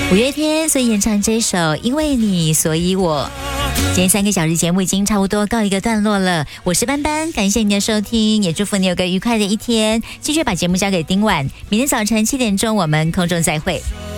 五月天所以演唱这首《因为你所以我》。今天3个小时节目已经差不多告一个段落了，我是班班，感谢你的收听，也祝福你有个愉快的一天。继续把节目交给丁婉，明天早晨7点钟我们空中再会。